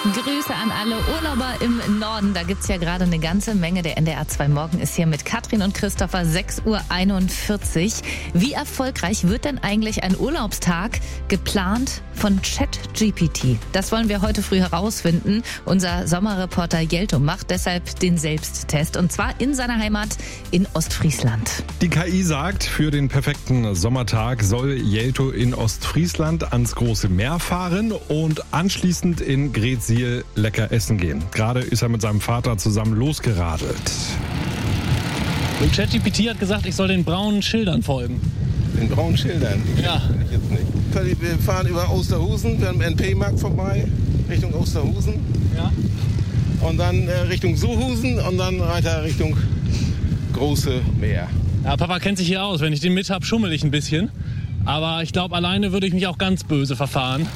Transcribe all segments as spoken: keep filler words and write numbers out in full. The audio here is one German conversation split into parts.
Grüße an alle Urlauber im Norden. Da gibt's ja gerade eine ganze Menge. Der N D R zwei Morgen ist hier mit Katrin und Christopher, sechs Uhr einundvierzig. Wie erfolgreich wird denn eigentlich ein Urlaubstag geplant von ChatGPT? Das wollen wir heute früh herausfinden. Unser Sommerreporter Jelto macht deshalb den Selbsttest. Und zwar in seiner Heimat in Ostfriesland. Die K I sagt, für den perfekten Sommertag soll Jelto in Ostfriesland ans große Meer fahren und anschließend in Greetsiel lecker essen gehen. Gerade ist er mit seinem Vater zusammen losgeradelt. Und ChatGPT hat gesagt, ich soll den braunen Schildern folgen. Den braunen Schildern? Ja. Ich jetzt nicht. Wir fahren über Osterhusen, wir haben N P-Markt vorbei, Richtung Osterhusen. Ja. Und dann äh, Richtung Suhusen und dann weiter Richtung große Meer. Ja, Papa kennt sich hier aus. Wenn ich den mit hab, schummel ich ein bisschen. Aber ich glaube, alleine würde ich mich auch ganz böse verfahren.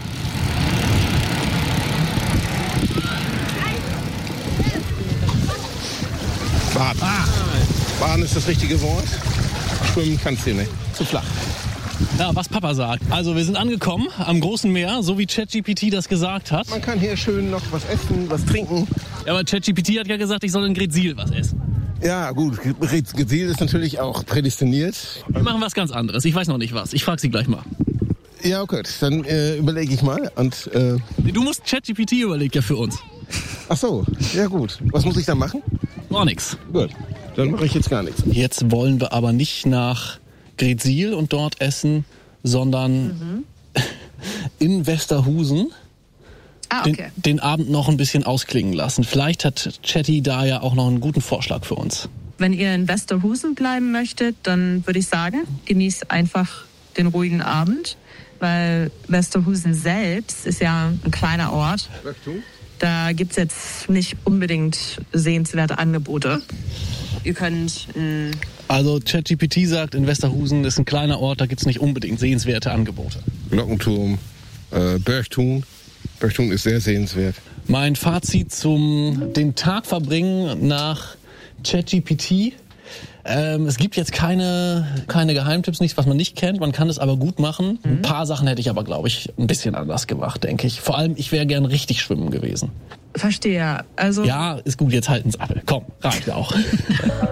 Baden. Ah. Baden ist das richtige Wort. Schwimmen kannst du nicht. Zu flach. Ja, was Papa sagt. Also wir sind angekommen am großen Meer, so wie ChatGPT das gesagt hat. Man kann hier schön noch was essen, was trinken. Ja, aber ChatGPT hat ja gesagt, ich soll in Greetsiel was essen. Ja gut, Greetsiel ist natürlich auch prädestiniert. Wir machen was ganz anderes. Ich weiß noch nicht was. Ich frage Sie gleich mal. Ja, okay. Dann äh, überlege ich mal. Und, äh du musst ChatGPT überlegt ja für uns. Ach so, ja gut. Was muss ich da machen? Gar nichts. Gut, dann mache ich jetzt gar nichts. Jetzt wollen wir aber nicht nach Greetsiel und dort essen, sondern mhm. in Westerhusen ah, okay. den, den Abend noch ein bisschen ausklingen lassen. Vielleicht hat Chatty da ja auch noch einen guten Vorschlag für uns. Wenn ihr in Westerhusen bleiben möchtet, dann würde ich sagen, genießt einfach den ruhigen Abend, weil Westerhusen selbst ist ja ein kleiner Ort. Da gibt's jetzt nicht unbedingt sehenswerte Angebote. Ihr könnt... Mh, also ChatGPT sagt, in Westerhusen ist ein kleiner Ort, da gibt's nicht unbedingt sehenswerte Angebote. Glockenturm, äh, Berchtun. Berchtun ist sehr sehenswert. Mein Fazit zum den Tag verbringen nach ChatGPT. Ähm, es gibt jetzt keine, keine Geheimtipps, nichts, was man nicht kennt. Man kann es aber gut machen. Mhm. Ein paar Sachen hätte ich aber, glaube ich, ein bisschen anders gemacht, denke ich. Vor allem, ich wäre gern richtig schwimmen gewesen. Verstehe. Also ja, ist gut, jetzt halten's ab. Komm, reicht auch.